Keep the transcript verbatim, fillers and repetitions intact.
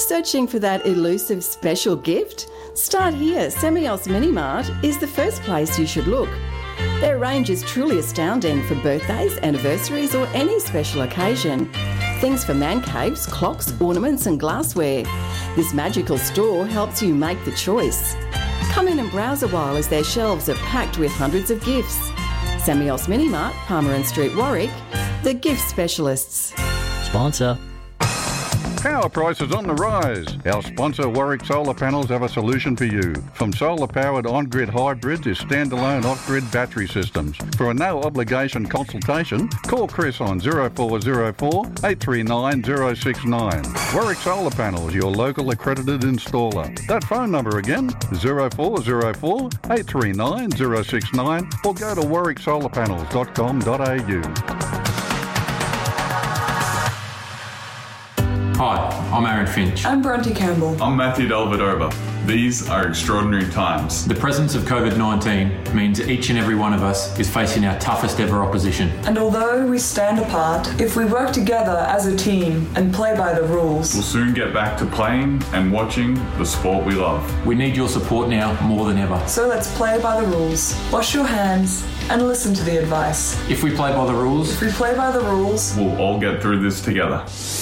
Searching for that elusive special gift? Start here. Semios Minimart is the first place you should look. Their range is truly astounding for birthdays, anniversaries or any special occasion. Things for man caves, clocks, ornaments and glassware. This magical store helps you make the choice. Come in and browse a while as their shelves are packed with hundreds of gifts. Semios Minimart, Palmer and Street, Warwick, the gift specialists. Sponsor. Power prices on the rise. Our sponsor Warwick Solar Panels have a solution for you. From solar-powered on-grid hybrids to standalone off-grid battery systems. For a no-obligation consultation, call Chris on oh four oh four, eight three nine, oh six nine. Warwick Solar Panels, your local accredited installer. That phone number again, oh four oh four, eight three nine, oh six nine, or go to warwick solar panels dot com dot a u. Hi, I'm Aaron Finch. I'm Bronte Campbell. I'm Matthew Delvedova. These are extraordinary times. The presence of COVID nineteen means each and every one of us is facing our toughest ever opposition. And although we stand apart, if we work together as a team and play by the rules, we'll soon get back to playing and watching the sport we love. We need your support now more than ever. So let's play by the rules. Wash your hands and listen to the advice. If we play by the rules, if we play by the rules, we'll all get through this together.